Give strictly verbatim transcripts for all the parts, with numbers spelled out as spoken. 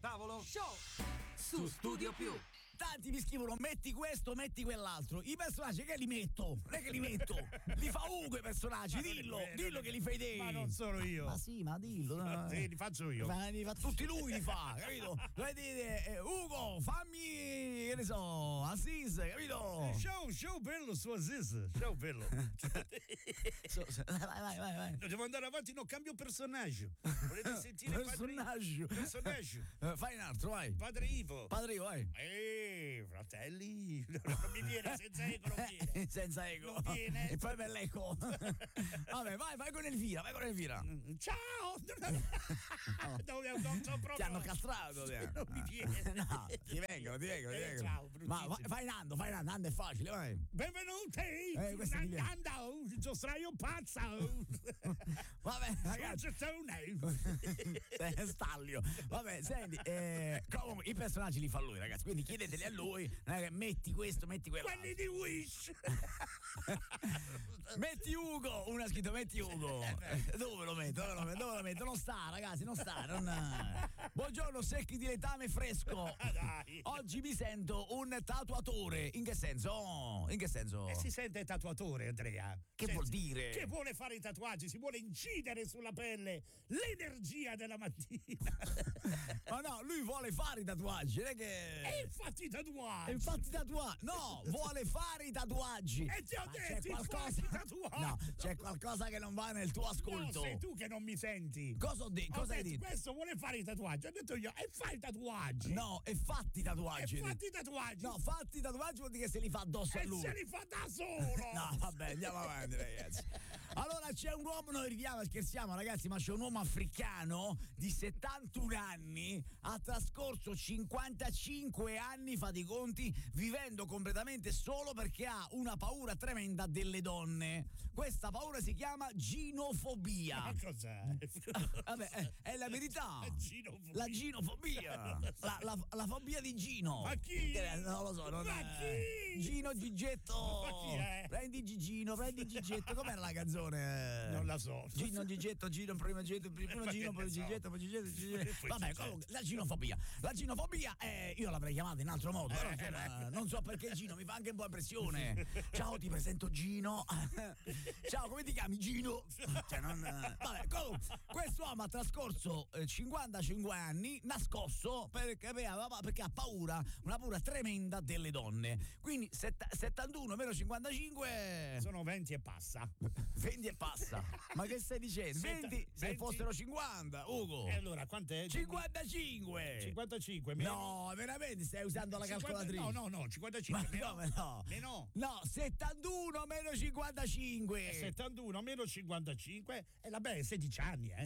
Tavolo Show su Studio Più. Tanti mi scrivono metti questo, metti quell'altro. I personaggi che li metto? Non è che li metto, li fa Ugo i personaggi, dillo, vero, dillo che li fai te. Ma non sono io. Ma sì, ma dillo. No. Sì, li faccio io. Ma li fa tutti lui, li fa, capito? Dovete dire, eh, Ugo, fammi, che ne so, Assis, capito? Show, show bello su Aziz, show bello. So, so, vai, vai, vai, vai. No, devo andare avanti, no, cambio personaggio. Volete sentire Personaggio. Padre... personaggio? Eh, fai un altro, vai. Padre Ivo. Padre Ivo, vai. Eh, fratelli, no, non mi viene senza eco, non viene. Senza eco. Non viene. E poi per l'eco. Vabbè, vai, vai con Elvira, vai con Elvira. Ciao. No, non so proprio. Ti hanno castrato, ti non mi viene. No, ti vengono, ti vengono, ti Eh, vengono. ciao, Ma vai, fai Nando, fai Nando, Nando è facile, vai. Benvenuti. Eh, questo mi viene. Nando, giostraio pazza. Vabbè, ragazzi. Stallio. Vabbè, senti, eh, comunque i personaggi li fa lui, ragazzi, quindi chiedeteli a lui, non è che metti questo, metti quello. Quelli di Wish. Metti Ugo, uno ha scritto metti Ugo. Dove lo metto? Dove lo metto? Dove lo metto? Non sta, ragazzi, non sta. Non... Buongiorno, secchi di letame fresco. Dai. Oggi mi sento un tatuatore. In che senso? In che senso? E si sente tatuatore, Andrea. Che Cioè, vuol dire? Che vuole fare i tatuaggi, si vuole incidere sulla pelle l'energia della mattina. Ma no, lui vuole fare i tatuaggi, non è che. E infatti i tatuaggi. E infatti tatuaggi. No, vuole fare i tatuaggi. E ti ho Ma detto, c'è qualcosa. i tatuaggi. No, c'è qualcosa che non va nel tuo ascolto. No, sei tu che non mi senti. Cosa ho detto? Ho Cosa hai detto, detto? questo vuole fare i tatuaggi. Ho detto io, e fai i tatuaggi. No, e fatti i tatuaggi. E fatti i tatuaggi. No, fatti i tatuaggi vuol dire che se li fa addosso a E lui. se li fa da solo. No, vabbè, andiamo avanti, ragazzi. Allora c'è un uomo, noi ridiamo, scherziamo, ragazzi, ma c'è un uomo africano di settantuno anni, ha trascorso cinquantacinque anni, fate i conti, vivendo completamente solo perché ha una paura tremenda delle donne. Questa paura si chiama ginofobia. Ma cos'è? Vabbè, è, è la verità. Ginofobia. La ginofobia. La, la, la fobia di Gino. Ma chi? Eh, Non lo so. Non Ma è... chi? Gino Gigetto. Ma chi è? Prendi Gigino, prendi Gigetto. Com'era la canzone? Non la so. Gino Gigetto, Gino, prima Gigetto, primo Ma Gino, che poi ne so. Gigetto, poi Gigetto, Gigetto. Poi Vabbè, Gigetto. comunque, la ginofobia. La ginofobia è, io l'avrei chiamata in altro modo, però Eh, insomma, non so perché Gino mi fa anche un po' impressione. Ciao, ti presento Gino. Ciao, come ti chiami Gino? Cioè, non, vabbè, comunque, quest'uomo ha trascorso eh, cinquantacinque anni nascosto perché, aveva, perché ha paura, una paura tremenda delle donne. Quindi setta, settantuno meno cinquantacinque Sono venti e passa. venti e passa. Ma che stai dicendo? Setta- venti se venti fossero cinquanta, Ugo. E allora quant'è? cinquantacinque. cinquantacinque meno. No, veramente stai usando la cinquanta calcolatrice? No, no, no, cinquantacinque. Ma meno, come no? Meno. No, settantuno meno cinquantacinque. settantuno meno cinquantacinque e la beh, sedici anni, eh.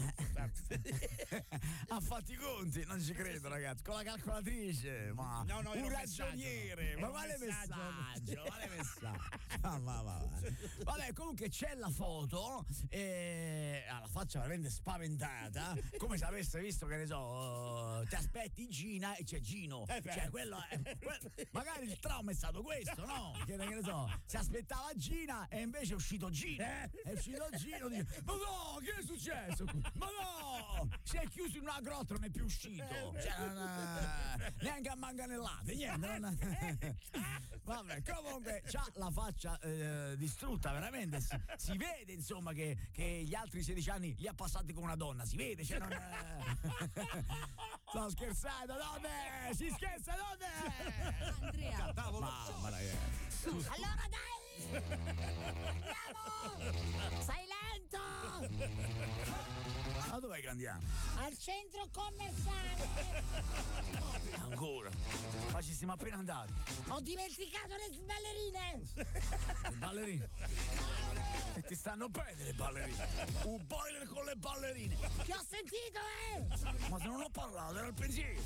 Ha fatto i conti, non ci credo, ragazzi. Con la calcolatrice, ma No, no, era un un messaggio, ragioniere, no. ma Era un quale messaggio. messaggio? Quale messaggio? Ah, ma, ma, ma. Vabbè, comunque c'è la foto e ha la faccia veramente spaventata, come se avesse visto, che ne so, ti aspetti Gina e c'è Gino. Eh, beh. Cioè, quello è, quello- magari il trauma è stato questo, no? Che, che ne so, si aspettava Gina e invece è uscito Gino. Eh. È uscito Gino, dice, ma no, che è successo? Ma no, si è chiuso in una grotta, non è più uscito. Cioè, non è- neanche a manganellate, niente. Non è- Vabbè, comunque c'ha la faccia eh, distrutta, veramente. Si, si vede, insomma, che, che gli altri sedici anni li ha passati con una donna, si vede, cioè non è... Sto scherzando, donne! Si scherza, donne! Andrea, Tavolo Mamma ragazzi. su. Allora dai! Andiamo! Sei lento! Ma dov'è che andiamo? Al centro commerciale! Ancora? Ma ci siamo appena andati. Ho dimenticato le ballerine! Le ballerine. E ti stanno bene le ballerine. Un boiler con le ballerine. Ti ho sentito, eh! Ma se non ho parlato, era il pensiero.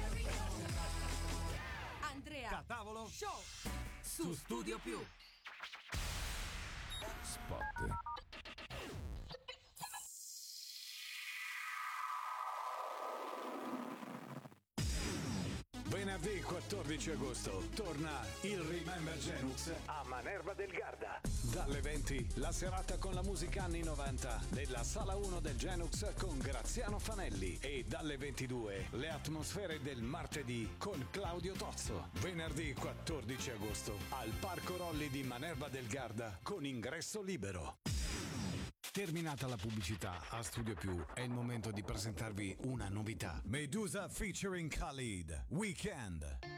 Andrea Tavolo Show su Studio Più. Spot. Venerdì quattordici agosto torna il Remember Genux a Manerba del Garda. Dalle venti la serata con la musica anni novanta della Sala uno del Genux con Graziano Fanelli e dalle ventidue le atmosfere del martedì con Claudio Tozzo. Venerdì quattordici agosto al Parco Rolli di Manerba del Garda con ingresso libero. Terminata la pubblicità a Studio Più, è il momento di presentarvi una novità. Medusa featuring Khalid, Weekend.